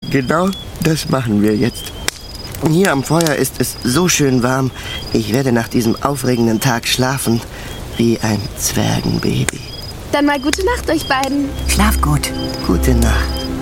Genau das machen wir jetzt. Hier am Feuer ist es so schön warm. Ich werde nach diesem aufregenden Tag schlafen wie ein Zwergenbaby. Dann mal gute Nacht euch beiden. Schlaf gut. Gute Nacht.